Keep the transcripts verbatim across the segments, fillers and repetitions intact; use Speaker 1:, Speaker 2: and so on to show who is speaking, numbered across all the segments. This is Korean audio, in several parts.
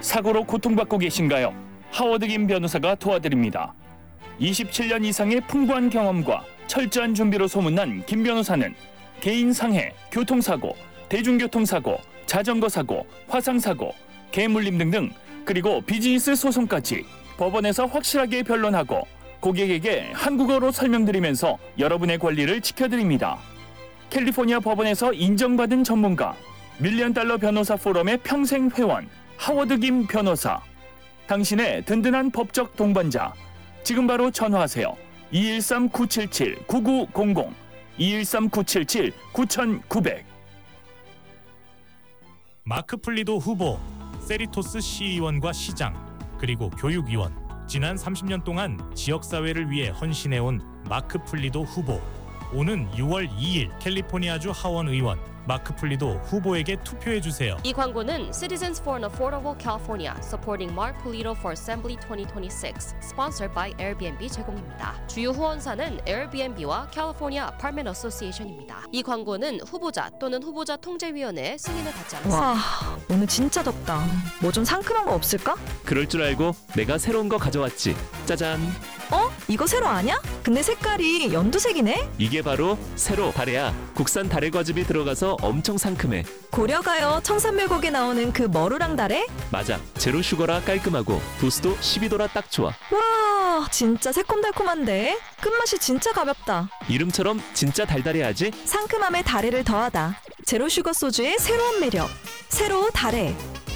Speaker 1: 사고로 고통받고 계신가요? 하워드 김 변호사가 도와드립니다. 이십칠 년 이상의 풍부한 경험과 철저한 준비로 소문난 김 변호사는 개인 상해, 교통사고, 대중교통사고, 자전거 사고, 화상사고, 개물림 등등 그리고 비즈니스 소송까지 법원에서 확실하게 변론하고 고객에게 한국어로 설명드리면서 여러분의 권리를 지켜드립니다. 캘리포니아 법원에서 인정받은 전문가, 밀리언 달러 변호사 포럼의 평생 회원, 하워드 김 변호사. 당신의 든든한 법적 동반자. 지금 바로 전화하세요. 이일삼 구칠칠 구구공공, 이일삼 구칠칠 구구공공.
Speaker 2: 마크 플리도 후보, 세리토스 시의원과 시장, 그리고 교육위원, 지난 삼십 년 동안 지역사회를 위해 헌신해온 마크 플리도 후보. 오는 유월 이일 캘리포니아주 하원 의원 마크 플리도 후보에게 투표해주세요.
Speaker 3: 이 광고는 Citizens for an Affordable California Supporting Mark Polito for Assembly twenty twenty-six Sponsored by 에어비앤비 제공입니다. 주요 후원사는 에어비앤비와 California Apartment Association입니다. 이 광고는 후보자 또는 후보자 통제위원회의 승인을 받지 않았습니다.
Speaker 4: 와, 오늘 진짜 덥다. 뭐 좀 상큼한 거 없을까?
Speaker 5: 그럴 줄 알고 내가 새로운 거 가져왔지. 짜잔.
Speaker 4: 어? 이거 세로 아냐? 근데 색깔이 연두색이네?
Speaker 5: 이게 바로 세로 다래야. 국산 다래 과즙이 들어가서 엄청 상큼해.
Speaker 4: 고려가요 청산물곡에 나오는 그 머루랑 다래?
Speaker 5: 맞아. 제로 슈거라 깔끔하고 도수도 십이 도라 딱 좋아.
Speaker 4: 와, 진짜 새콤달콤한데? 끝맛이 진짜 가볍다.
Speaker 5: 이름처럼 진짜 달달해야지.
Speaker 4: 상큼함에 다래를 더하다. 제로 슈거 소주의 새로운 매력. 새로 다래.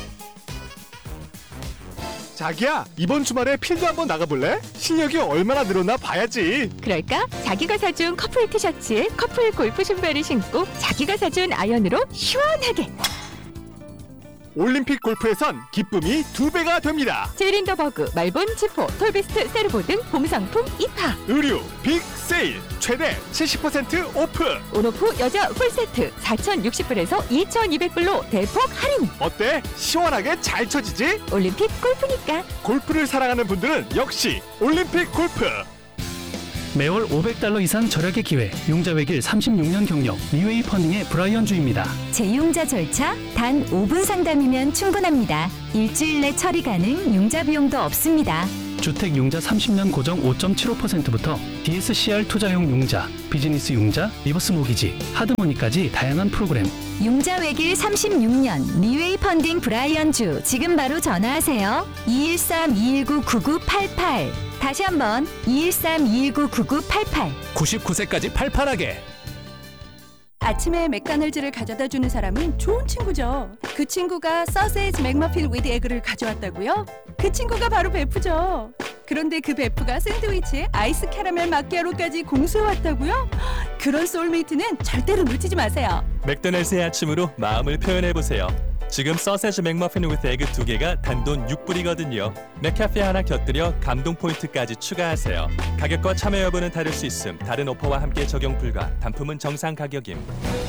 Speaker 6: 자기야, 이번 주말에 필드 한번 나가볼래? 실력이 얼마나 늘었나 봐야지.
Speaker 7: 그럴까? 자기가 사준 커플 티셔츠에 커플 골프 신발을 신고 자기가 사준 아이언으로 시원하게.
Speaker 6: 올림픽 골프에선 기쁨이 두 배가 됩니다.
Speaker 7: 제린더버그, 말본, 지포, 톨비스트, 세르보 등 봄상품 입하.
Speaker 6: 의류 빅 세일 최대 칠십 퍼센트 오프.
Speaker 7: 온오프 여자 풀세트 사천육십 불에서 이천이백 불로 대폭 할인.
Speaker 6: 어때? 시원하게 잘 쳐지지?
Speaker 7: 올림픽 골프니까.
Speaker 6: 골프를 사랑하는 분들은 역시 올림픽 골프.
Speaker 8: 매월 오백 달러 이상 절약의 기회, 융자 외길 삼십육 년 경력, 리웨이 펀딩의 브라이언 주입니다.
Speaker 9: 재융자 절차 단 오 분 상담이면 충분합니다. 일주일 내 처리 가능, 융자 비용도 없습니다.
Speaker 8: 주택 융자 삼십 년 고정 오 점 칠오 퍼센트부터 디에스씨알 투자용 융자, 비즈니스 융자, 리버스 모기지, 하드머니까지 다양한 프로그램.
Speaker 9: 융자 외길 삼십육 년 리웨이 펀딩 브라이언 주. 지금 바로 전화하세요. 이일삼 이일구 구구팔팔. 다시 한번 이일삼 이일구 구구팔팔.
Speaker 5: 구십구 세까지 팔팔하게.
Speaker 10: 아침에 맥다널즈를 가져다 주는 사람은 좋은 친구죠. 그 친구가 서세지 맥머핀 위드 에그를 가져왔다고요? 그 친구가 바로 베프죠. 그런데 그 베프가 샌드위치에 아이스 캐러멜 마키아로까지 공수해왔다고요? 그런 소울메이트는 절대로 놓치지 마세요.
Speaker 11: 맥도날드의 아침으로 마음을 표현해보세요. 지금 서세지 맥머핀 위드 에그 두 개가 단돈 육 불이거든요. 맥카페 하나 곁들여 감동 포인트까지 추가하세요. 가격과 참여 여부는 다를 수 있음. 다른 오퍼와 함께 적용 불가. 단품은 정상 가격임.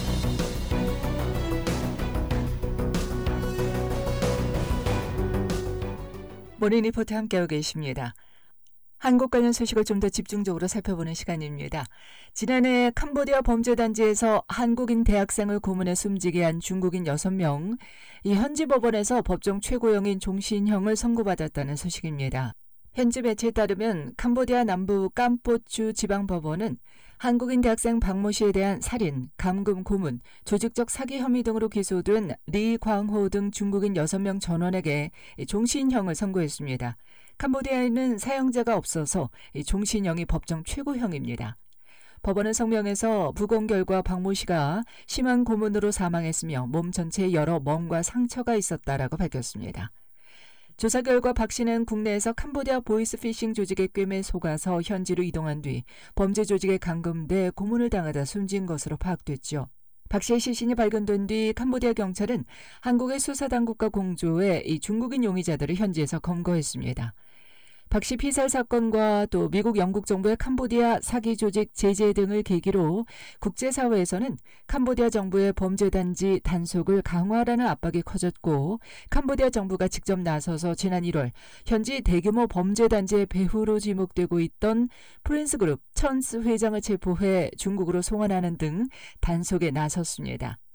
Speaker 12: 모닝 리포트 함께하고 계십니다. 한국 관련 소식을 좀 더 집중적으로 살펴보는 시간입니다. 지난해 캄보디아 범죄단지에서 한국인 대학생을 고문해 숨지게 한 중국인 여섯 명, 이 현지 법원에서 법정 최고형인 종신형을 선고받았다는 소식입니다. 현지 매체에 따르면 캄보디아 남부 깜포추 지방법원은 한국인 대학생 박모 씨에 대한 살인, 감금 고문, 조직적 사기 혐의 등으로 기소된 리 광호 등 중국인 여섯 명 전원에게 종신형을 선고했습니다. 캄보디아에는 사형자가 없어서 종신형이 법정 최고형입니다. 법원은 성명에서 부검 결과 박모 씨가 심한 고문으로 사망했으며 몸 전체에 여러 멍과 상처가 있었다라고 밝혔습니다. 조사 결과 박 씨는 국내에서 캄보디아 보이스피싱 조직의 꿰매 속아서 현지로 이동한 뒤 범죄 조직에 감금돼 고문을 당하다 숨진 것으로 파악됐죠. 박 씨의 시신이 발견된 뒤 캄보디아 경찰은 한국의 수사당국과 공조해 이 중국인 용의자들을 현지에서 검거했습니다. 박 씨 피살 사건과 또 미국, 영국 정부의 캄보디아 사기 조직 제재 등을 계기로 국제사회에서는 캄보디아 정부의 범죄단지 단속을 강화하라는 압박이 커졌고, 캄보디아 정부가 직접 나서서 지난 일월 현지 대규모 범죄단지의 배후로 지목되고 있던 프린스그룹 천스 회장을 체포해 중국으로 송환하는 등 단속에 나섰습니다.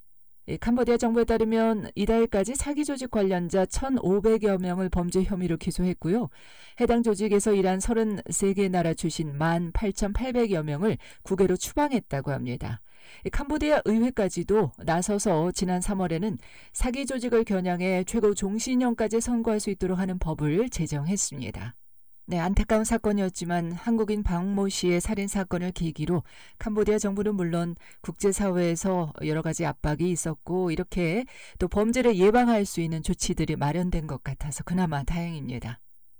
Speaker 12: 이 캄보디아 정부에 따르면 이달까지 사기 조직 관련자 천오백여 명을 범죄 혐의로 기소했고요. 해당 조직에서 일한 서른세 개 나라 출신 만 팔천팔백여 명을 국외로 추방했다고 합니다. 이 캄보디아 의회까지도 나서서 지난 삼월에는 사기 조직을 겨냥해 최고 종신형까지 선고할 수 있도록 하는 법을 제정했습니다. 네, 안타까운 사건이었지만 한국인 박모 씨의 살인 사건을 계기로 캄보디아 정부는 물론 국제사회에서 여러 가지 압박이 있었고 이렇게 또 범죄를 예방할 수 있는 조치들이 마련된 것 같아서 그나마 다행입니다.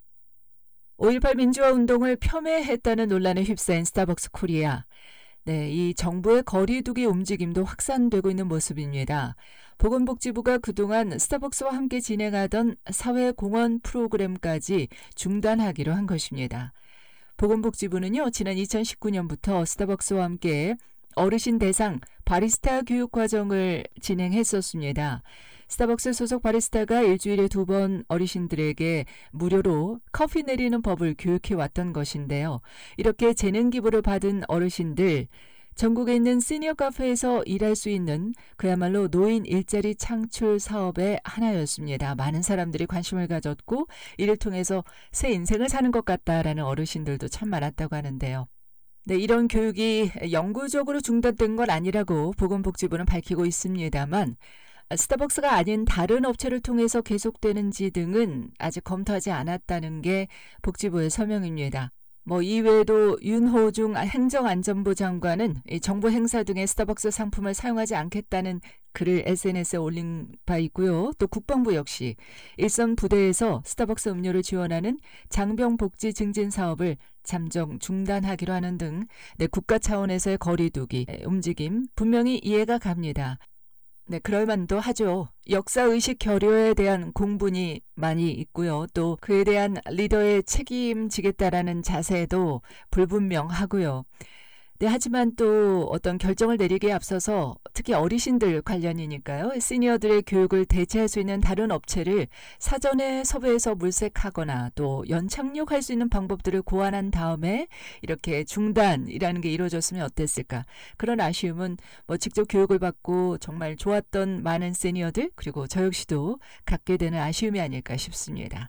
Speaker 12: 오일팔 민주화 운동을 폄훼했다는 논란에 휩싸인 스타벅스 코리아. 네, 이 정부의 거리두기 움직임도 확산되고 있는 모습입니다. 보건복지부가 그동안 스타벅스와 함께 진행하던 사회공헌 프로그램까지 중단하기로 한 것입니다. 보건복지부는요, 지난 이천십구 년부터 스타벅스와 함께 어르신 대상 바리스타 교육 과정을 진행했었습니다. 스타벅스 소속 바리스타가 일주일에 두 번 어르신들에게 무료로 커피 내리는 법을 교육해 왔던 것인데요. 이렇게 재능 기부를 받은 어르신들, 전국에 있는 시니어 카페에서 일할 수 있는 그야말로 노인 일자리 창출 사업의 하나였습니다. 많은 사람들이 관심을 가졌고 이를 통해서 새 인생을 사는 것 같다라는 어르신들도 참 많았다고 하는데요. 네, 이런 교육이 영구적으로 중단된 건 아니라고 보건복지부는 밝히고 있습니다만 스타벅스가 아닌 다른 업체를 통해서 계속되는지 등은 아직 검토하지 않았다는 게 복지부의 서명입니다. 뭐 이외에도 윤호중 행정안전부 장관은 정부 행사 등의 스타벅스 상품을 사용하지 않겠다는 글을 에스엔에스에 올린 바 있고요. 또 국방부 역시 일선 부대에서 스타벅스 음료를 지원하는 장병복지 증진 사업을 잠정 중단하기로 하는 등 네, 국가 차원에서의 거리두기 움직임 분명히 이해가 갑니다. 네, 그럴만도 하죠. 역사의식 결여에 대한 공분이 많이 있고요. 또 그에 대한 리더의 책임지겠다라는 자세도 불분명하고요. 네, 하지만 또 어떤 결정을 내리기에 앞서서 특히 어르신들 관련이니까요. 시니어들의 교육을 대체할 수 있는 다른 업체를 사전에 섭외해서 물색하거나 또 연착륙할 수 있는 방법들을 고안한 다음에 이렇게 중단이라는 게 이루어졌으면 어땠을까. 그런 아쉬움은 뭐 직접 교육을 받고 정말 좋았던 많은 시니어들 그리고 저 역시도 갖게 되는 아쉬움이 아닐까 싶습니다.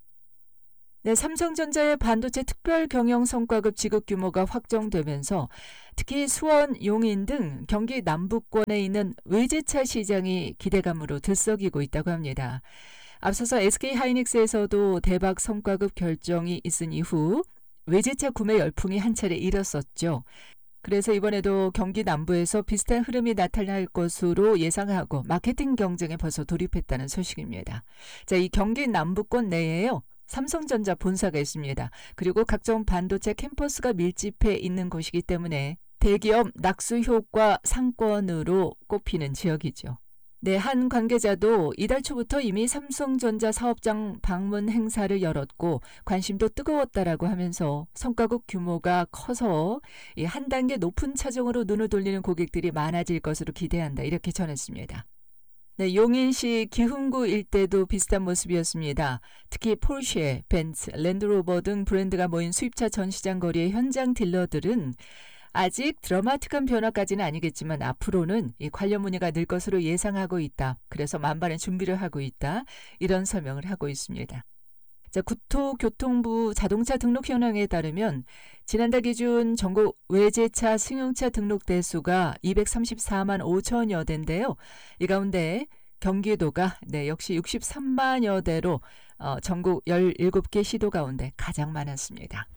Speaker 12: 네, 삼성전자의 반도체 특별 경영 성과급 지급 규모가 확정되면서 특히 수원, 용인 등 경기 남부권에 있는 외제차 시장이 기대감으로 들썩이고 있다고 합니다. 앞서서 에스케이하이닉스에서도 대박 성과급 결정이 있은 이후 외제차 구매 열풍이 한 차례 일었었죠. 그래서 이번에도 경기 남부에서 비슷한 흐름이 나타날 것으로 예상하고 마케팅 경쟁에 벌써 돌입했다는 소식입니다. 자, 이 경기 남부권 내에요. 삼성전자 본사가 있습니다. 그리고 각종 반도체 캠퍼스가 밀집해 있는 곳이기 때문에 대기업 낙수 효과 상권으로 꼽히는 지역이죠. 네, 한 관계자도 이달 초부터 이미 삼성전자 사업장 방문 행사를 열었고 관심도 뜨거웠다라고 하면서 성과급 규모가 커서 한 단계 높은 차종으로 눈을 돌리는 고객들이 많아질 것으로 기대한다. 이렇게 전했습니다. 네, 용인시 기흥구 일대도 비슷한 모습이었습니다. 특히 포르쉐, 벤츠, 랜드로버 등 브랜드가 모인 수입차 전시장 거리의 현장 딜러들은 아직 드라마틱한 변화까지는 아니겠지만 앞으로는 이 관련 문의가 늘 것으로 예상하고 있다. 그래서 만반의 준비를 하고 있다. 이런 설명을 하고 있습니다. 자, 국토교통부 자동차 등록 현황에 따르면 지난달 기준 전국 외제차 승용차 등록 대수가 이백삼십사만 오천여 대인데요. 이 가운데 경기도가 네, 역시 육십삼만여 대로 어, 전국 열일곱 개 시도 가운데 가장 많았습니다.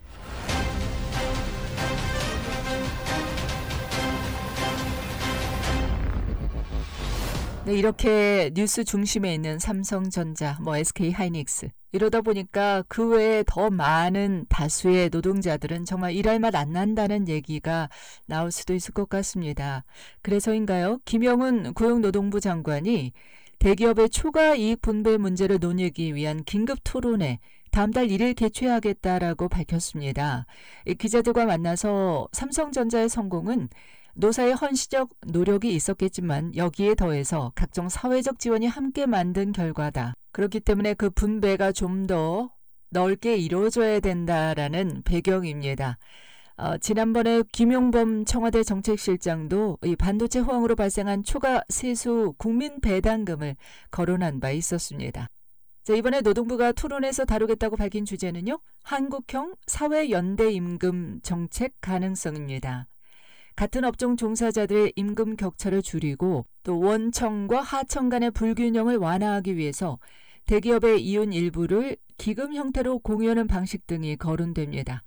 Speaker 12: 네, 이렇게 뉴스 중심에 있는 삼성전자, 뭐 에스케이하이닉스 이러다 보니까 그 외에 더 많은 다수의 노동자들은 정말 일할 맛 안 난다는 얘기가 나올 수도 있을 것 같습니다. 그래서인가요? 김영훈 고용노동부 장관이 대기업의 초과 이익 분배 문제를 논의하기 위한 긴급 토론회 다음 달 일 일 개최하겠다라고 밝혔습니다. 기자들과 만나서 삼성전자의 성공은 노사의 헌신적 노력이 있었겠지만 여기에 더해서 각종 사회적 지원이 함께 만든 결과다. 그렇기 때문에 그 분배가 좀 더 넓게 이루어져야 된다라는 배경입니다. 어, 지난번에 김용범 청와대 정책실장도 이 반도체 호황으로 발생한 초과 세수 국민 배당금을 거론한 바 있었습니다. 자, 이번에 노동부가 토론에서 다루겠다고 밝힌 주제는요. 한국형 사회연대 임금 정책 가능성입니다. 같은 업종 종사자들의 임금 격차를 줄이고 또 원청과 하청 간의 불균형을 완화하기 위해서 대기업의 이윤 일부를 기금 형태로 공유하는 방식 등이 거론됩니다.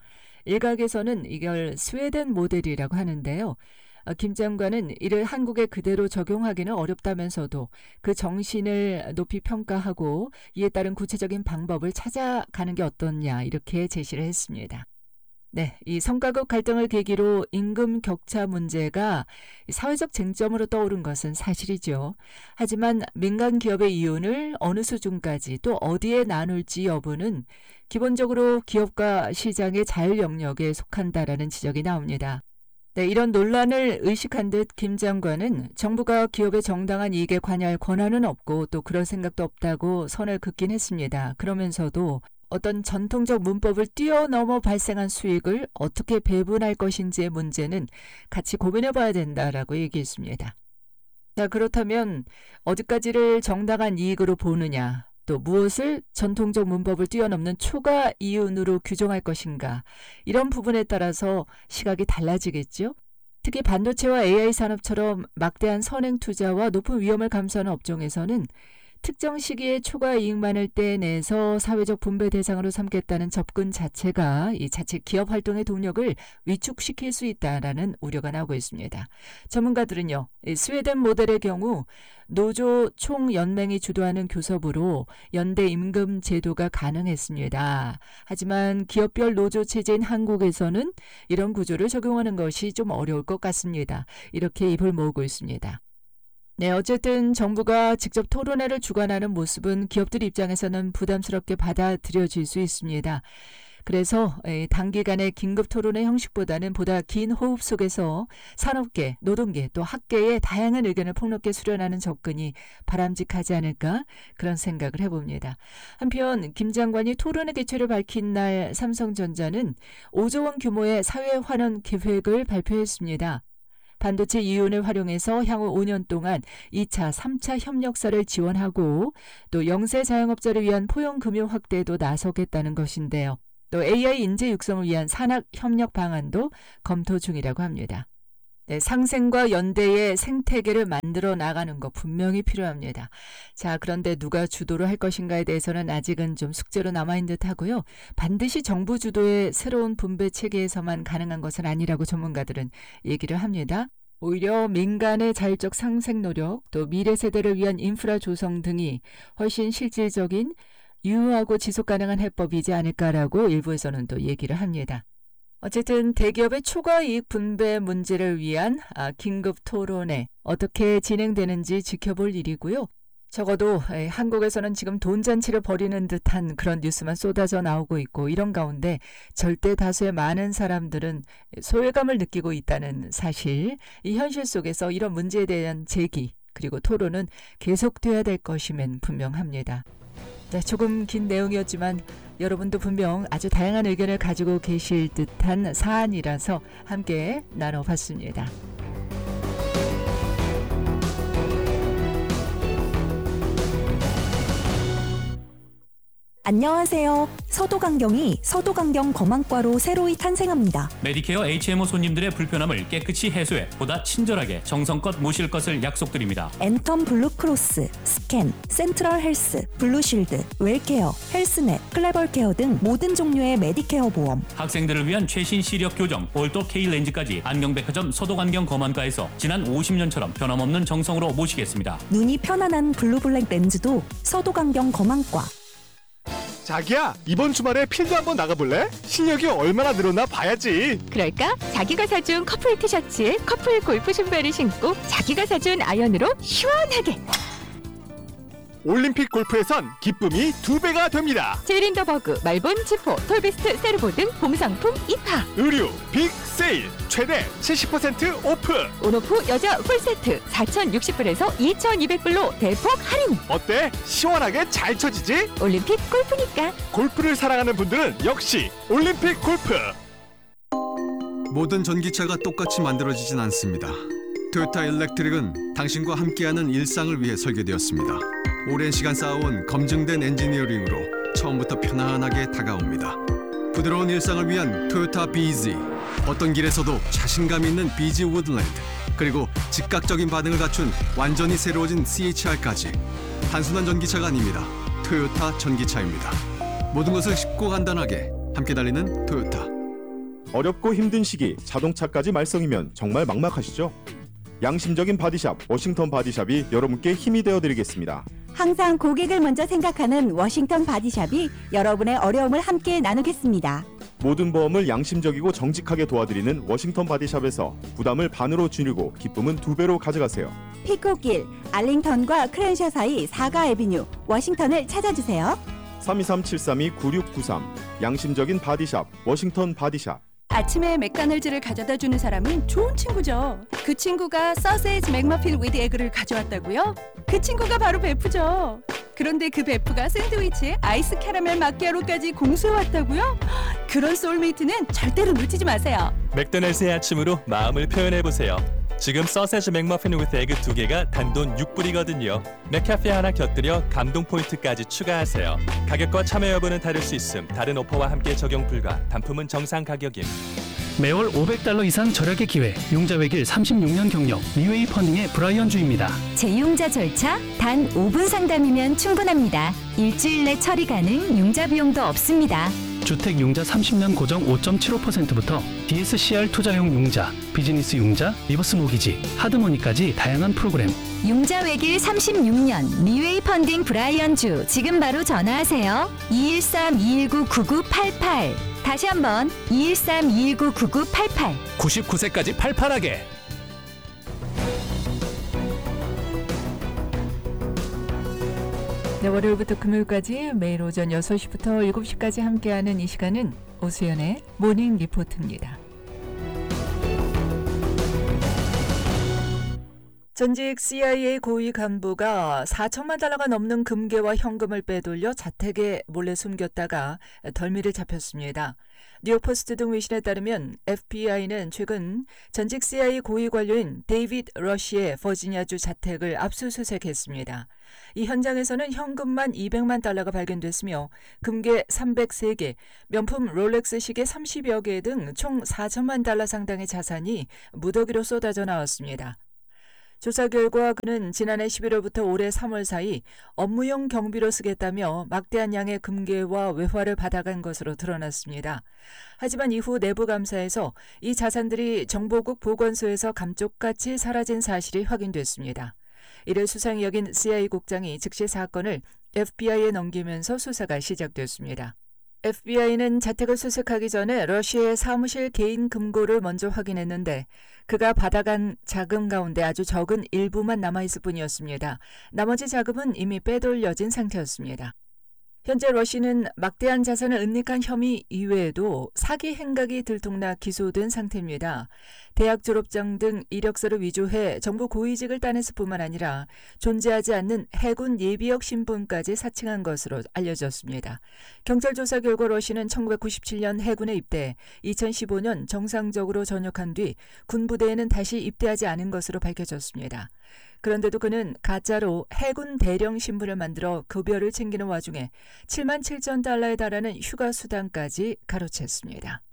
Speaker 12: 일각에서는 이걸 스웨덴 모델이라고 하는데요. 김 장관은 이를 한국에 그대로 적용하기는 어렵다면서도 그 정신을 높이 평가하고 이에 따른 구체적인 방법을 찾아가는 게 어떻냐 이렇게 제시를 했습니다. 네, 이 성과급 갈등을 계기로 임금 격차 문제가 사회적 쟁점으로 떠오른 것은 사실이죠. 하지만 민간 기업의 이윤을 어느 수준까지 또 어디에 나눌지 여부는 기본적으로 기업과 시장의 자율 영역에 속한다라는 지적이 나옵니다. 네, 이런 논란을 의식한 듯 김 장관은 정부가 기업의 정당한 이익에 관여할 권한은 없고 또 그럴 생각도 없다고 선을 긋긴 했습니다. 그러면서도 어떤 전통적 문법을 뛰어넘어 발생한 수익을 어떻게 배분할 것인지의 문제는 같이 고민해봐야 된다라고 얘기했습니다. 자, 그렇다면 어디까지를 정당한 이익으로 보느냐, 또 무엇을 전통적 문법을 뛰어넘는 초과 이윤으로 규정할 것인가, 이런 부분에 따라서 시각이 달라지겠죠. 특히 반도체와 에이아이 산업처럼 막대한 선행 투자와 높은 위험을 감수하는 업종에서는 특정 시기에 초과 이익만을 떼내서 사회적 분배 대상으로 삼겠다는 접근 자체가 이 자체 기업 활동의 동력을 위축시킬 수 있다라는 우려가 나오고 있습니다. 전문가들은요, 스웨덴 모델의 경우 노조 총연맹이 주도하는 교섭으로 연대 임금 제도가 가능했습니다. 하지만 기업별 노조 체제인 한국에서는 이런 구조를 적용하는 것이 좀 어려울 것 같습니다. 이렇게 입을 모으고 있습니다. 네, 어쨌든 정부가 직접 토론회를 주관하는 모습은 기업들 입장에서는 부담스럽게 받아들여질 수 있습니다. 그래서 단기간의 긴급 토론회 형식보다는 보다 긴 호흡 속에서 산업계, 노동계, 또 학계의 다양한 의견을 폭넓게 수렴하는 접근이 바람직하지 않을까 그런 생각을 해봅니다. 한편 김 장관이 토론회 개최를 밝힌 날 삼성전자는 오조 원 규모의 사회환원 계획을 발표했습니다. 반도체 이윤을 활용해서 향후 오 년 동안 이 차, 삼 차 협력사를 지원하고 또 영세 자영업자를 위한 포용 금융 확대에도 나서겠다는 것인데요. 또 에이아이 인재 육성을 위한 산학 협력 방안도 검토 중이라고 합니다. 네, 상생과 연대의 생태계를 만들어 나가는 것 분명히 필요합니다. 자, 그런데 누가 주도를 할 것인가에 대해서는 아직은 좀 숙제로 남아있는 듯하고요. 반드시 정부 주도의 새로운 분배 체계에서만 가능한 것은 아니라고 전문가들은 얘기를 합니다. 오히려 민간의 자율적 상생 노력, 또 미래 세대를 위한 인프라 조성 등이 훨씬 실질적인 유효하고 지속 가능한 해법이지 않을까라고 일부에서는 또 얘기를 합니다. 어쨌든 대기업의 초과 이익 분배 문제를 위한 아, 긴급 토론회 어떻게 진행되는지 지켜볼 일이고요. 적어도 에이, 한국에서는 지금 돈잔치를 벌이는 듯한 그런 뉴스만 쏟아져 나오고 있고 이런 가운데 절대 다수의 많은 사람들은 소외감을 느끼고 있다는 사실, 이 현실 속에서 이런 문제에 대한 제기 그리고 토론은 계속돼야 될 것임은 분명합니다. 네, 조금 긴 내용이었지만 여러분도 분명 아주 다양한 의견을 가지고 계실 듯한 사안이라서 함께 나눠봤습니다.
Speaker 13: 안녕하세요. 서도강경이 서도강경 검안과로 새로이 탄생합니다.
Speaker 14: 메디케어 에이치엠오 손님들의 불편함을 깨끗이 해소해 보다 친절하게 정성껏 모실 것을 약속드립니다.
Speaker 13: 엔텀 블루크로스, 스캔, 센트럴 헬스, 블루실드, 웰케어, 헬스넷, 클레벌케어 등 모든 종류의 메디케어 보험.
Speaker 14: 학생들을 위한 최신 시력 교정, 볼도 K렌즈까지 안경백화점 서도강경 검안과에서 지난 오십 년처럼 변함없는 정성으로 모시겠습니다.
Speaker 13: 눈이 편안한 블루블랙 렌즈도 서도강경 검안과.
Speaker 6: 자기야, 이번 주말에 필드 한번 나가볼래? 실력이 얼마나 늘었나 봐야지.
Speaker 7: 그럴까? 자기가 사준 커플 티셔츠에 커플 골프 신발을 신고 자기가 사준 아이언으로 시원하게.
Speaker 6: 올림픽 골프에선 기쁨이 두 배가 됩니다.
Speaker 7: 제린더버그, 말본, 지포, 톨비스트, 세르보 등 봄 상품 입하.
Speaker 6: 의류 빅 세일 최대 칠십 퍼센트 오프.
Speaker 7: 온오프 여자 풀세트 사천육십 불에서 이천이백 불로 대폭 할인.
Speaker 6: 어때? 시원하게 잘 쳐지지?
Speaker 7: 올림픽 골프니까.
Speaker 6: 골프를 사랑하는 분들은 역시 올림픽 골프.
Speaker 15: 모든 전기차가 똑같이 만들어지진 않습니다. 토요타 일렉트릭은 당신과 함께하는 일상을 위해 설계되었습니다. 오랜 시간 쌓아온 검증된 엔지니어링으로 처음부터 편안하게 다가옵니다. 부드러운 일상을 위한 토요타 비지, 어떤 길에서도 자신감 있는 비지 우드랜드, 그리고 즉각적인 반응을 갖춘 완전히 새로워진 씨에이치알까지 단순한 전기차가 아닙니다. 토요타 전기차입니다. 모든 것을 쉽고 간단하게 함께 달리는 토요타.
Speaker 16: 어렵고 힘든 시기 자동차까지 말썽이면 정말 막막하시죠? 양심적인 바디샵 워싱턴 바디샵이 여러분께 힘이 되어드리겠습니다.
Speaker 17: 항상 고객을 먼저 생각하는 워싱턴 바디샵이 여러분의 어려움을 함께 나누겠습니다.
Speaker 16: 모든 보험을 양심적이고 정직하게 도와드리는 워싱턴 바디샵에서 부담을 반으로 줄이고 기쁨은 두 배로 가져가세요.
Speaker 17: 피코길, 알링턴과 크랜셔 사이 사가 애비뉴, 워싱턴을 찾아주세요.
Speaker 16: 삼이삼 칠삼이 구육구삼 양심적인 바디샵 워싱턴 바디샵.
Speaker 10: 아침에 맥다널즈를 가져다 주는 사람은 좋은 친구죠. 그 친구가 서세지 맥머핀 위드 에그를 가져왔다고요? 그 친구가 바로 베프죠. 그런데 그 베프가 샌드위치에 아이스 캐러멜 마키아로까지 공수해왔다고요? 그런 소울메이트는 절대로 놓치지 마세요.
Speaker 11: 맥도날드의 아침으로 마음을 표현해보세요. 지금 서세지 맥머핀 위드 에그 두 개가 단돈 육 불이거든요. 맥카페 하나 곁들여 감동 포인트까지 추가하세요. 가격과 참여 여부는 다를 수 있음. 다른 오퍼와 함께 적용 불가. 단품은 정상 가격임.
Speaker 8: 매월 오백 달러 이상 절약의 기회. 융자 외길 삼십육 년 경력 리웨이 펀딩의 브라이언 주입니다.
Speaker 9: 재융자 절차 단 오 분 상담이면 충분합니다. 일주일 내 처리 가능, 융자 비용도 없습니다.
Speaker 8: 주택 융자 삼십 년 고정 오 점 칠오 퍼센트부터 디에스씨알 투자용 융자, 비즈니스 융자, 리버스 모기지, 하드머니까지 다양한 프로그램.
Speaker 9: 융자 외길 삼십육 년 리웨이 펀딩 브라이언 주. 지금 바로 전화하세요. 이일삼 이일구 구구팔팔. 다시 한번 이일삼 이일구 구구팔팔.
Speaker 18: 구십구 세까지 팔팔하게.
Speaker 12: 네, 월요일부터 금요일까지 매일 오전 여섯 시부터 일곱 시까지 함께하는 이 시간은 오수연의 모닝 리포트입니다. 전직 씨아이에이 고위 간부가 사천만 달러가 넘는 금괴와 현금을 빼돌려 자택에 몰래 숨겼다가 덜미를 잡혔습니다. 뉴욕포스트 등 외신에 따르면 에프비아이는 최근 전직 씨아이에이 고위 관료인 데이비드 러시의 버지니아주 자택을 압수수색했습니다. 이 현장에서는 현금만 이백만 달러가 발견됐으며 금괴 삼백삼 개, 명품 롤렉스 시계 삼십여 개 등 총 사천만 달러 상당의 자산이 무더기로 쏟아져 나왔습니다. 조사 결과 그는 지난해 십일월부터 올해 삼월 사이 업무용 경비로 쓰겠다며 막대한 양의 금괴와 외화를 받아간 것으로 드러났습니다. 하지만 이후 내부 감사에서 이 자산들이 정보국 보건소에서 감쪽같이 사라진 사실이 확인됐습니다. 이를 수상히 여긴 씨아이에이 국장이 즉시 사건을 에프비아이에 넘기면서 수사가 시작됐습니다. 에프비아이는 자택을 수색하기 전에 러시아의 사무실 개인 금고를 먼저 확인했는데 그가 받아간 자금 가운데 아주 적은 일부만 남아있을 뿐이었습니다. 나머지 자금은 이미 빼돌려진 상태였습니다. 현재 러시는 막대한 자산을 은닉한 혐의 이외에도 사기 행각이 들통나 기소된 상태입니다. 대학 졸업장 등 이력서를 위조해 정부 고위직을 따냈을 뿐만 아니라 존재하지 않는 해군 예비역 신분까지 사칭한 것으로 알려졌습니다. 경찰 조사 결과 러시는 천구백구십칠 년 해군에 입대, 이천십오 년 정상적으로 전역한 뒤 군부대에는 다시 입대하지 않은 것으로 밝혀졌습니다. 그런데도 그는 가짜로 해군 대령 신분을 만들어 급여를 챙기는 와중에 칠만 칠천 달러에 달하는 휴가 수당까지 가로챘습니다.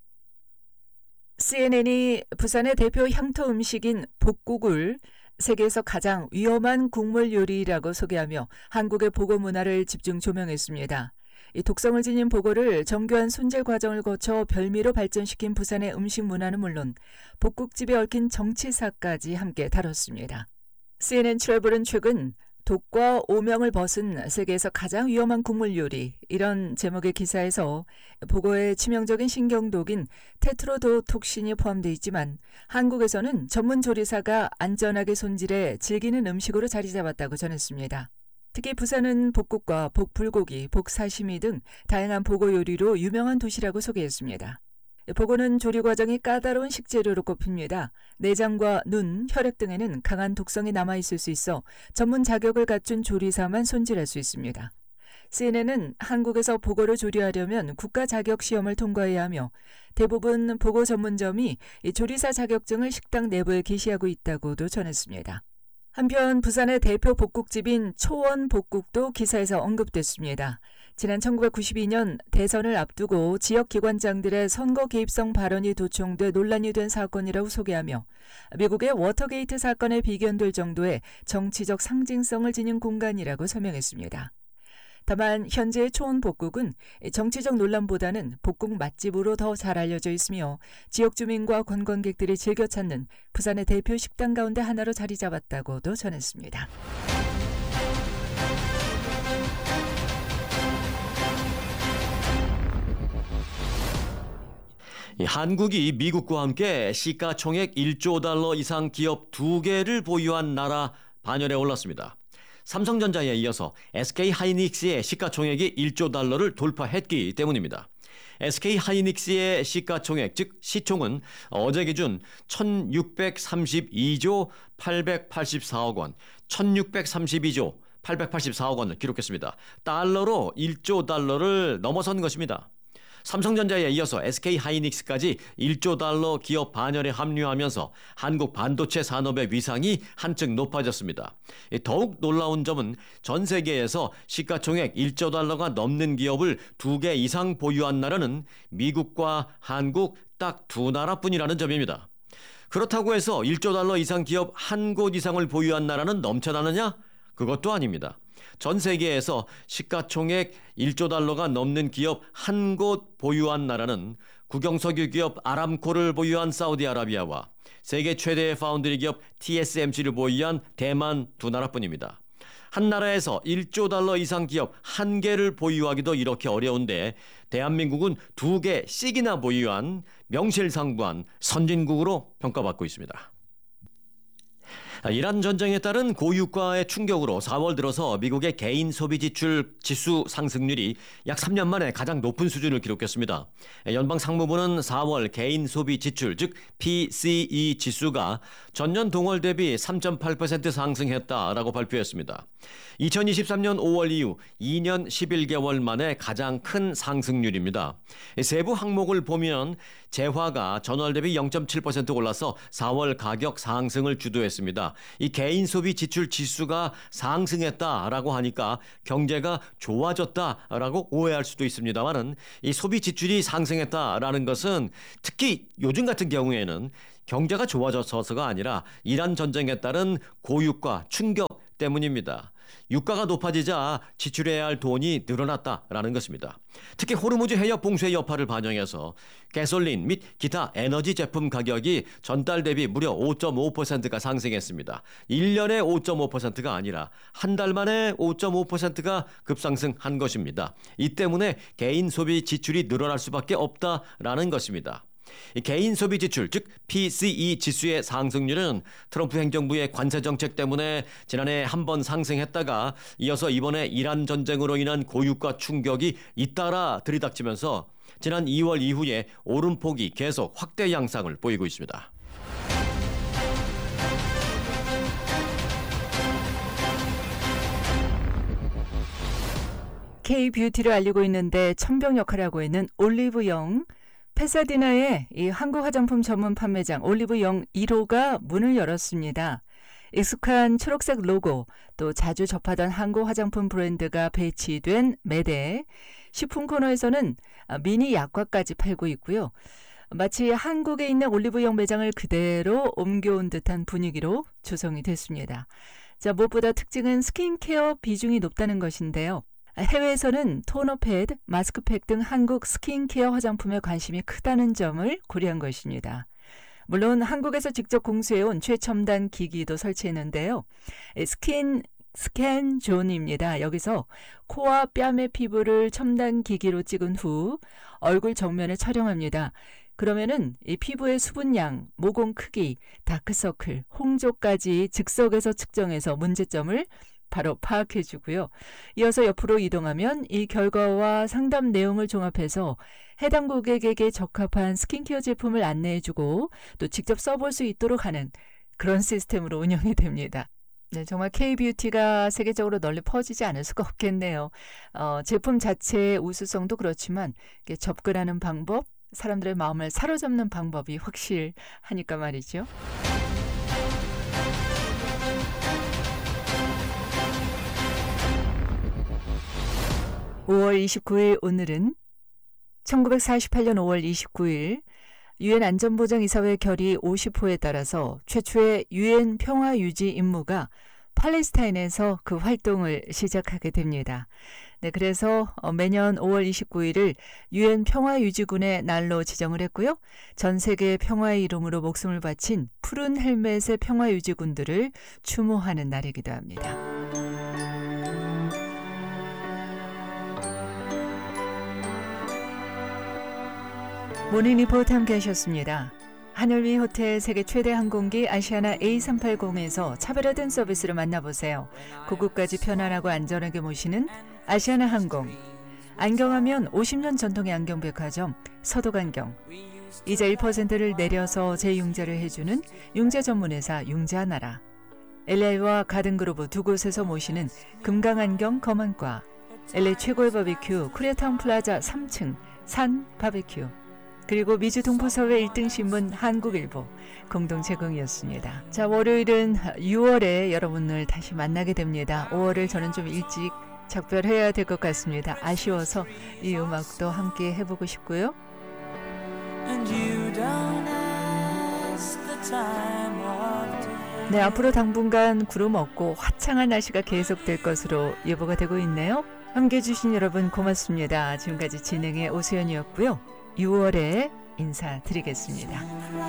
Speaker 12: 씨엔엔이 부산의 대표 향토 음식인 볶국을 세계에서 가장 위험한 국물 요리라고 소개하며 한국의 보고 문화를 집중 조명했습니다. 이 독성을 지닌 보고를 정교한 손질 과정을 거쳐 별미로 발전시킨 부산의 음식 문화는 물론 볶국집에 얽힌 정치사까지 함께 다뤘습니다. 씨엔엔 트래블은 최근 독과 오명을 벗은 세계에서 가장 위험한 국물 요리, 이런 제목의 기사에서 보고에 치명적인 신경독인 테트로도톡신이 포함되어 있지만 한국에서는 전문 조리사가 안전하게 손질해 즐기는 음식으로 자리 잡았다고 전했습니다. 특히 부산은 볶국과 볶불고기, 볶사시미 등 다양한 보고 요리로 유명한 도시라고 소개했습니다. 보고는 조리 과정이 까다로운 식재료로 꼽힙니다. 내장과 눈, 혈액 등에는 강한 독성이 남아있을 수 있어 전문 자격을 갖춘 조리사만 손질할 수 있습니다. 씨엔엔은 한국에서 보고를 조리하려면 국가 자격 시험을 통과해야 하며 대부분 보고 전문점이 이 조리사 자격증을 식당 내부에 게시하고 있다고도 전했습니다. 한편 부산의 대표 복국집인 초원 복국도 기사에서 언급됐습니다. 지난 천구백구십이 년 대선을 앞두고 지역기관장들의 선거 개입성 발언이 도청돼 논란이 된 사건이라고 소개하며 미국의 워터게이트 사건에 비견될 정도의 정치적 상징성을 지닌 공간이라고 설명했습니다. 다만 현재의 초원 복국은 정치적 논란보다는 복국 맛집으로 더 잘 알려져 있으며 지역 주민과 관광객들이 즐겨 찾는 부산의 대표 식당 가운데 하나로 자리 잡았다고도 전했습니다.
Speaker 19: 한국이 미국과 함께 시가총액 일조 달러 이상 기업 두 개를 보유한 나라 반열에 올랐습니다. 삼성전자에 이어서 에스케이하이닉스의 시가총액이 일조 달러를 돌파했기 때문입니다. 에스케이하이닉스의 시가총액, 즉 시총은 어제 기준 천육백삼십이조 팔백팔십사억 원, 천육백삼십이조 팔백팔십사억 원을 기록했습니다. 달러로 일조 달러를 넘어선 것입니다. 삼성전자에 이어서 에스케이하이닉스까지 일조 달러 기업 반열에 합류하면서 한국 반도체 산업의 위상이 한층 높아졌습니다. 더욱 놀라운 점은 전 세계에서 시가총액 일조 달러가 넘는 기업을 두 개 이상 보유한 나라는 미국과 한국 딱 두 나라뿐이라는 점입니다. 그렇다고 해서 일조 달러 이상 기업 한 곳 이상을 보유한 나라는 넘쳐나느냐? 그것도 아닙니다. 전 세계에서 시가총액 일조 달러가 넘는 기업 한 곳 보유한 나라는 국영석유 기업 아람코를 보유한 사우디아라비아와 세계 최대의 파운드리 기업 티에스엠씨를 보유한 대만 두 나라뿐입니다. 한 나라에서 일조 달러 이상 기업 한 개를 보유하기도 이렇게 어려운데 대한민국은 두 개씩이나 보유한 명실상부한 선진국으로 평가받고 있습니다. 이란 전쟁에 따른 고유가의 충격으로 사월 들어서 미국의 개인 소비 지출 지수 상승률이 약 삼 년 만에 가장 높은 수준을 기록했습니다. 연방 상무부는 사월 개인 소비 지출, 즉 피씨이 지수가 전년 동월 대비 삼 점 팔 퍼센트 상승했다라고 발표했습니다. 이천이십삼 년 오월 이후 이 년 십일 개월 만에 가장 큰 상승률입니다. 세부 항목을 보면 재화가 전월 대비 영 점 칠 퍼센트 올라서 사월 가격 상승을 주도했습니다. 이 개인 소비 지출 지수가 상승했다라고 하니까 경제가 좋아졌다라고 오해할 수도 있습니다만은 이 소비 지출이 상승했다라는 것은 특히 요즘 같은 경우에는 경제가 좋아져서가 아니라 이란 전쟁에 따른 고유가 충격 때문입니다. 유가가 높아지자 지출해야 할 돈이 늘어났다라는 것입니다. 특히 호르무즈 해협 봉쇄의 여파를 반영해서 가솔린 및 기타 에너지 제품 가격이 전달 대비 무려 오 점 오 퍼센트가 상승했습니다. 일 년에 오 점 오 퍼센트가 아니라 한 달 만에 오 점 오 퍼센트가 급상승한 것입니다. 이 때문에 개인 소비 지출이 늘어날 수밖에 없다라는 것입니다. 개인 소비 지출, 즉 피씨이 지수의 상승률은 트럼프 행정부의 관세 정책 때문에 지난해 한 번 상승했다가 이어서 이번에 이란 전쟁으로 인한 고유가 충격이 잇따라 들이닥치면서 지난 이월 이후에 오름폭이 계속 확대 양상을 보이고 있습니다.
Speaker 12: K-뷰티를 알리고 있는데 천병 역할을 하고 있는 올리브영 페사디나의 이 한국 화장품 전문 판매장 올리브영 일 호가 문을 열었습니다. 익숙한 초록색 로고, 또 자주 접하던 한국 화장품 브랜드가 배치된 매대, 식품 코너에서는 미니 약과까지 팔고 있고요. 마치 한국에 있는 올리브영 매장을 그대로 옮겨온 듯한 분위기로 조성이 됐습니다. 자, 무엇보다 특징은 스킨케어 비중이 높다는 것인데요. 해외에서는 토너 패드, 마스크팩 등 한국 스킨케어 화장품에 관심이 크다는 점을 고려한 것입니다. 물론 한국에서 직접 공수해온 최첨단 기기도 설치했는데요. 스킨 스캔 존입니다. 여기서 코와 뺨의 피부를 첨단 기기로 찍은 후 얼굴 정면에 촬영합니다. 그러면은 이 피부의 수분량, 모공 크기, 다크서클, 홍조까지 즉석에서 측정해서 문제점을 바로 파악해주고요. 이어서 옆으로 이동하면 이 결과와 상담 내용을 종합해서 해당 고객에게 적합한 스킨케어 제품을 안내해주고 또 직접 써볼 수 있도록 하는 그런 시스템으로 운영이 됩니다. 네, 정말 K-뷰티가 세계적으로 널리 퍼지지 않을 수가 없겠네요. 어, 제품 자체의 우수성도 그렇지만 이게 접근하는 방법, 사람들의 마음을 사로잡는 방법이 확실하니까 말이죠. 오월 이십구일 오늘은 천구백사십팔년 오월 이십구일 유엔 안전보장이사회 결의 오십 호에 따라서 최초의 유엔 평화유지 임무가 팔레스타인에서 그 활동을 시작하게 됩니다. 네, 그래서 매년 오월 이십구일을 유엔 평화유지군의 날로 지정을 했고요. 전 세계 평화의 이름으로 목숨을 바친 푸른 헬멧의 평화유지군들을 추모하는 날이기도 합니다. 모닝 리포트 함께 하셨습니다. 하늘위 호텔 세계 최대 항공기 아시아나 에이 삼백팔십에서 차별화된 서비스를 만나보세요. 고국까지 편안하고 안전하게 모시는 아시아나 항공. 안경하면 오십 년 전통의 안경백화점 서도안경. 이자 일 퍼센트를 내려서 재융자를 해주는 융자 전문회사 융자나라. 엘에이와 가든그루브 두 곳에서 모시는 금강안경 검안과. 엘에이 최고의 바비큐 코리아타운 플라자 삼 층 산 바비큐. 그리고 미주 동포사회 일 등 신문 한국일보 공동 제공이었습니다. 자, 월요일은 유월에 여러분을 다시 만나게 됩니다. 오월을 저는 좀 일찍 작별해야 될 것 같습니다. 아쉬워서 이 음악도 함께 해보고 싶고요. 네, 앞으로 당분간 구름 없고 화창한 날씨가 계속될 것으로 예보가 되고 있네요. 함께해 주신 여러분 고맙습니다. 지금까지 진행의 오수연이었고요. 유월에 인사드리겠습니다.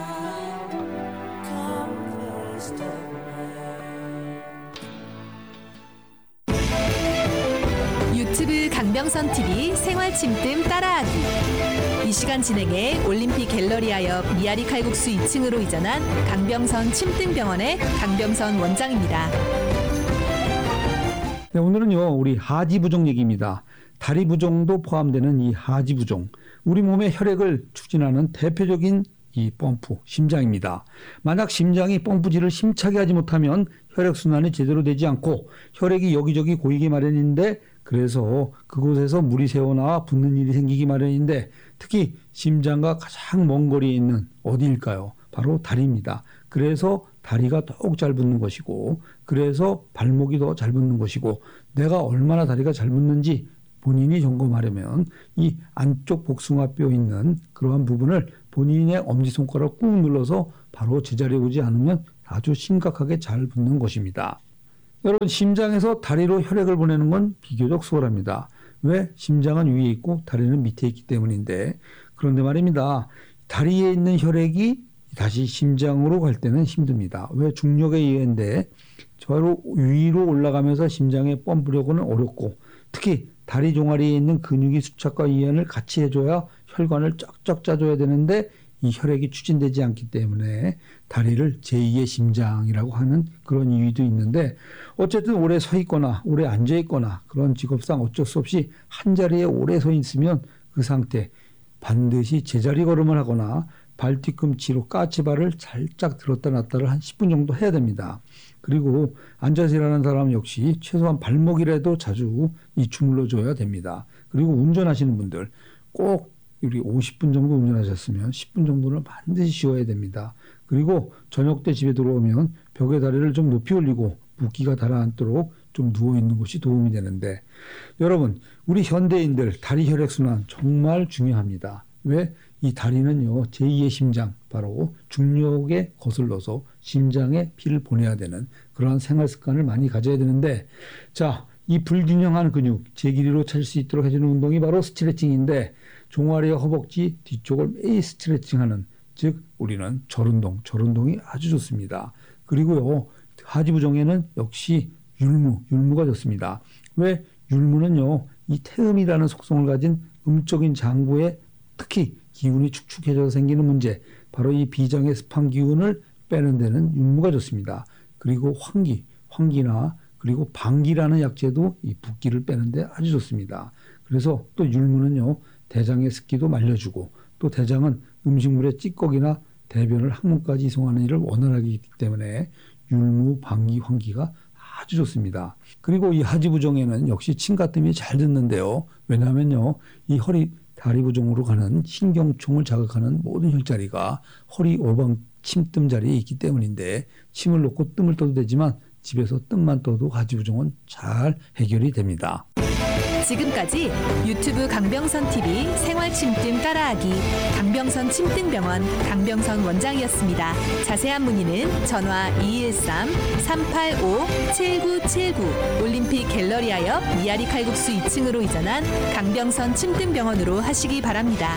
Speaker 20: 유튜브 강병선 티비 생활 침뜸 따라하기. 이 시간 진행해 올림픽 갤러리하여 미아리 칼국수 이 층으로 이전한 강병선 침뜸병원의 강병선 원장입니다.
Speaker 21: 네, 오늘은요 우리 하지부종 얘기입니다. 다리부종도 포함되는 이 하지부종, 우리 몸의 혈액을 추진하는 대표적인 이 펌프, 심장입니다. 만약 심장이 펌프질을 힘차게 하지 못하면 혈액순환이 제대로 되지 않고 혈액이 여기저기 고이기 마련인데, 그래서 그곳에서 물이 새어나와 붓는 일이 생기기 마련인데, 특히 심장과 가장 먼 거리에 있는 어디일까요? 바로 다리입니다. 그래서 다리가 더욱 잘 붙는 것이고, 그래서 발목이 더 잘 붙는 것이고, 내가 얼마나 다리가 잘 붙는지 본인이 점검하려면 이 안쪽 복숭아뼈 있는 그러한 부분을 본인의 엄지손가락 꾹 눌러서 바로 제자리에 오지 않으면 아주 심각하게 잘 붙는 것입니다. 여러분, 심장에서 다리로 혈액을 보내는 건 비교적 수월합니다. 왜? 심장은 위에 있고 다리는 밑에 있기 때문인데, 그런데 말입니다. 다리에 있는 혈액이 다시 심장으로 갈 때는 힘듭니다. 왜? 중력에 의해인데 바로 위로 올라가면서 심장에 펌프력은 어렵고, 특히 다리 종아리에 있는 근육이 수착과 이완을 같이 해줘야 혈관을 쫙쫙 짜줘야 되는데 이 혈액이 추진되지 않기 때문에 다리를 제이의 심장이라고 하는 그런 이유도 있는데, 어쨌든 오래 서 있거나 오래 앉아 있거나 그런 직업상 어쩔 수 없이 한 자리에 오래 서 있으면 그 상태 반드시 제자리 걸음을 하거나 발 뒤꿈치로 까치발을 살짝 들었다 놨다를 한 십 분 정도 해야 됩니다. 그리고 앉아서 일하는 사람 역시 최소한 발목이라도 자주 이 주물러 줘야 됩니다. 그리고 운전하시는 분들 꼭 우리 오십 분 정도 운전하셨으면 십 분 정도는 반드시 쉬어야 됩니다. 그리고 저녁 때 집에 들어오면 벽에 다리를 좀 높이 올리고 붓기가 달아앉도록 좀 누워있는 것이 도움이 되는데, 여러분, 우리 현대인들 다리 혈액순환 정말 중요합니다. 왜? 이 다리는요 제이의 심장, 바로 중력에 거슬러서 심장에 피를 보내야 되는 그런 생활 습관을 많이 가져야 되는데, 자, 이 불균형한 근육 제 길이로 찾을 수 있도록 해주는 운동이 바로 스트레칭인데, 종아리와 허벅지 뒤쪽을 매일 스트레칭하는, 즉 우리는 절운동, 절운동이 아주 좋습니다. 그리고요 하지부종에는 역시 율무, 율무가 좋습니다. 왜? 율무는요 이 태음이라는 속성을 가진 음적인 장부에 특히 기운이 축축해져서 생기는 문제, 바로 이 비장의 습한 기운을 빼는 데는 율무가 좋습니다. 그리고 환기, 환기나 그리고 방기라는 약재도 이 붓기를 빼는 데 아주 좋습니다. 그래서 또 율무는요 대장의 습기도 말려주고, 또 대장은 음식물의 찌꺼기나 대변을 항문까지 이송하는 일을 원활하게 하기 때문에 율무, 방기, 환기가 아주 좋습니다. 그리고 이 하지 부종에는 역시 침가뜸이 잘 듣는데요. 왜냐하면요, 이 허리 다리 부종으로 가는 신경총을 자극하는 모든 혈자리가 허리 오방 침뜸 자리에 있기 때문인데, 침을 놓고 뜸을 떠도 되지만 집에서 뜸만 떠도 하지 부종은 잘 해결이 됩니다.
Speaker 20: 지금까지 유튜브 강병선 티비 생활 침뜸 따라하기 강병선 침뜸병원 강병선 원장이었습니다. 자세한 문의는 전화 이일삼 삼팔오 칠구칠구 올림픽 갤러리아 옆 미아리 칼국수 이 층으로 이전한 강병선 침뜸병원으로 하시기 바랍니다.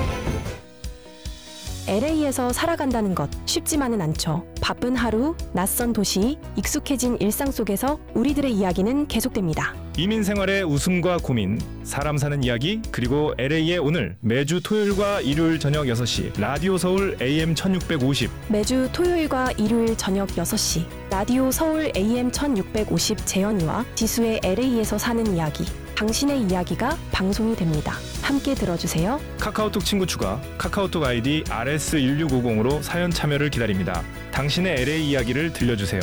Speaker 1: 엘에이에서 살아간다는 것 쉽지만은 않죠. 바쁜 하루, 낯선 도시, 익숙해진 일상 속에서 우리들의 이야기는 계속됩니다.
Speaker 22: 이민 생활의 웃음과 고민, 사람 사는 이야기, 그리고 엘에이의 오늘 매주 토요일과 일요일 저녁 여섯 시 라디오 서울 에이엠 천육백오십.
Speaker 1: 매주 토요일과 일요일 저녁 여섯 시 라디오 서울 에이엠 천육백오십 재현이와 지수의 엘에이에서 사는 이야기. 당신의 이야기가 방송이 됩니다. 함께 들어주세요.
Speaker 22: 카카오톡 친구 추가, 카카오톡 아이디 알에스 일육오공으로 사연 참여를 기다립니다. 당신의 엘에이 이야기를 들려주세요.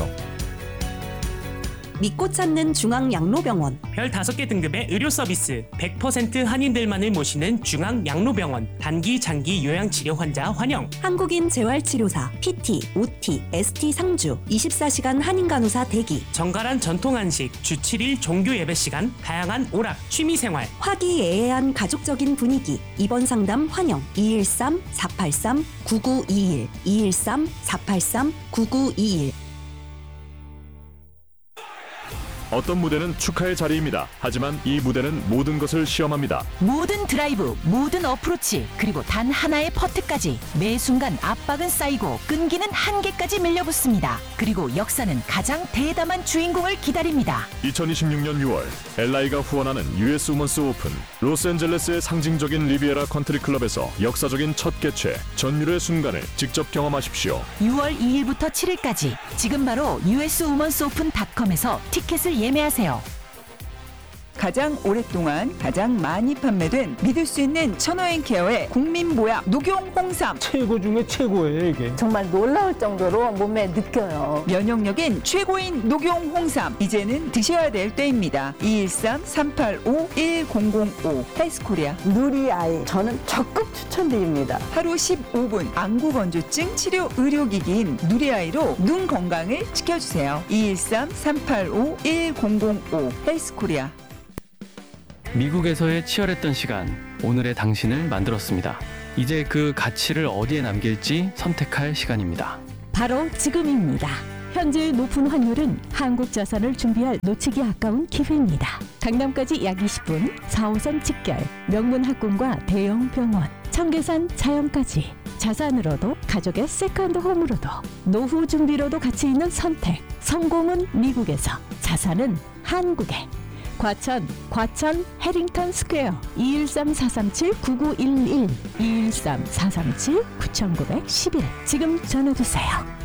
Speaker 13: 믿고 찾는 중앙양로병원.
Speaker 23: 별 다섯 개 등급의 의료 서비스, 백 퍼센트 한인들만을 모시는 중앙양로병원. 단기, 장기 요양치료 환자 환영.
Speaker 13: 한국인 재활치료사, 피티, 오티, 에스티 상주, 이십사 시간 한인간호사 대기.
Speaker 23: 정갈한 전통 한식, 주 칠 일 종교 예배 시간, 다양한 오락, 취미생활.
Speaker 13: 화기애애한 가족적인 분위기. 입원 상담 환영. 이일삼 사팔삼 구구이일 이일삼 사팔삼 구구이일.
Speaker 24: 어떤 무대는 축하의 자리입니다. 하지만 이 무대는 모든 것을 시험합니다.
Speaker 25: 모든 드라이브, 모든 어프로치, 그리고 단 하나의 퍼트까지 매 순간 압박은 쌓이고 끈기는 한계까지 밀려붙습니다. 그리고 역사는 가장 대담한 주인공을 기다립니다.
Speaker 24: 이천이십육 년 유월 엘아이가 후원하는 유에스 우먼스 오픈. 로스앤젤레스의 상징적인 리비에라 컨트리 클럽에서 역사적인 첫 개최, 전율의 순간을 직접 경험하십시오.
Speaker 25: 유월 이일부터 칠일까지 지금 바로 유에스 우먼스 오픈 닷컴에서 티켓을 예매하세요.
Speaker 12: 가장 오랫동안 가장 많이 판매된 믿을 수 있는 천호앤케어의 국민보약 녹용 홍삼.
Speaker 21: 최고 중에 최고예요, 이게.
Speaker 26: 정말 놀라울 정도로 몸에 느껴요.
Speaker 12: 면역력인 최고인 녹용 홍삼. 이제는 드셔야 될 때입니다. 이일삼 삼팔오 일공공오 헬스코리아.
Speaker 26: 누리아이. 저는 적극 추천드립니다.
Speaker 12: 하루 십오 분 안구 건조증 치료 의료기기인 누리아이로 눈 건강을 지켜주세요. 이일삼 삼팔오 일공공오 헬스코리아.
Speaker 8: 미국에서의 치열했던 시간, 오늘의 당신을 만들었습니다. 이제 그 가치를 어디에 남길지 선택할 시간입니다.
Speaker 27: 바로 지금입니다. 현재 높은 환율은 한국 자산을 준비할 놓치기 아까운 기회입니다. 강남까지 약 이십 분, 사 호선 직결, 명문 학군과 대형 병원, 청계산 자연까지. 자산으로도 가족의 세컨드 홈으로도 노후 준비로도 가치 있는 선택. 성공은 미국에서, 자산은 한국에. 과천, 과천 해링턴 스퀘어 이일삼 사삼칠 구구일일 이일삼 사삼칠 구구일일 지금 전해주세요.